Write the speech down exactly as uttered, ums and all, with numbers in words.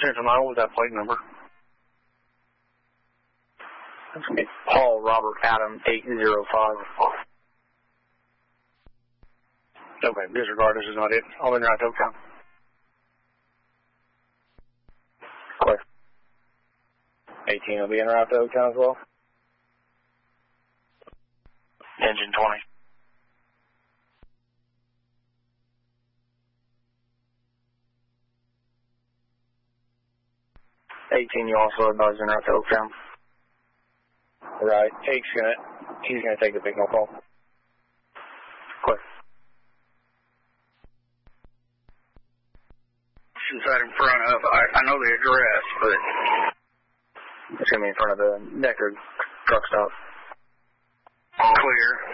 Central nine, what was that plate number? That's going to be Paul Robert Adam eight zero five. Okay, disregard, this is not it. I'll be right to Oaktown. Clear. eighteen will be en route to Oaktown as well. Engine twenty. eighteen, you also advise en route to Oaktown. Right, Take's gonna, he's gonna take the signal call. Clear. Since that in front of, I, I know the address, but it's gonna be in front of the Decker truck stop. Clear.